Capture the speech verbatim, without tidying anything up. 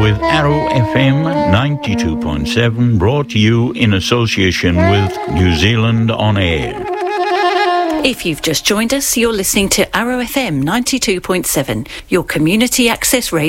With Arrow F M ninety-two point seven, brought to you in association with New Zealand On Air. If you've just joined us, you're listening to Arrow F M ninety-two point seven, your community access radio.